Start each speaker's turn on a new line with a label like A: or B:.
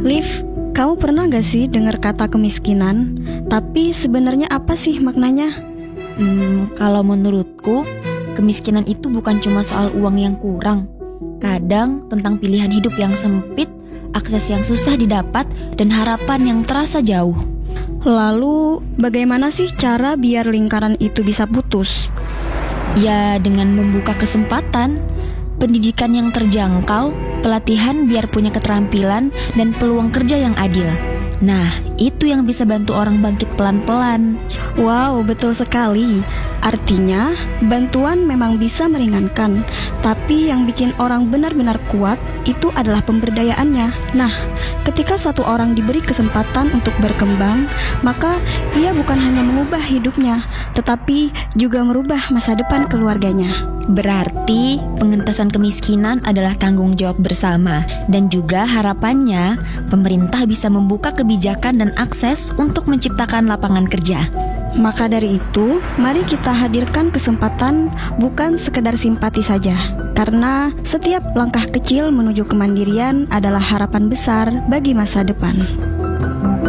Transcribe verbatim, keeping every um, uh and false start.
A: Liv, kamu pernah gak sih dengar kata kemiskinan? Tapi sebenarnya apa sih maknanya?
B: Hmm, kalau menurutku, kemiskinan itu bukan cuma soal uang yang kurang. Kadang tentang pilihan hidup yang sempit, akses yang susah didapat, dan harapan yang terasa jauh.
A: Lalu, bagaimana sih cara biar lingkaran itu bisa putus?
B: Ya, dengan membuka kesempatan, pendidikan yang terjangkau, pelatihan biar punya keterampilan, dan peluang kerja yang adil. Nah, itu yang bisa bantu orang bangkit pelan-pelan.
A: Wow, betul sekali. Artinya, bantuan memang bisa meringankan, tapi yang bikin orang benar-benar kuat itu adalah pemberdayaannya. Nah, ketika satu orang diberi kesempatan untuk berkembang, maka ia bukan hanya mengubah hidupnya, tetapi juga merubah masa depan keluarganya.
B: Berarti pengentasan kemiskinan adalah tanggung jawab bersama, dan juga harapannya pemerintah bisa membuka kebijakan dan akses untuk menciptakan lapangan kerja.
A: Maka dari itu, mari kita hadirkan kesempatan, bukan sekedar simpati saja. Karena setiap langkah kecil menuju kemandirian adalah harapan besar bagi masa depan.